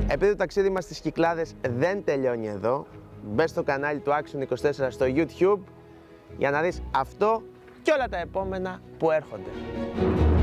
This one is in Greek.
Επειδή το ταξίδι μας στις Κυκλάδες δεν τελειώνει εδώ, μπες στο κανάλι του Action 24 στο YouTube για να δεις αυτό και όλα τα επόμενα που έρχονται.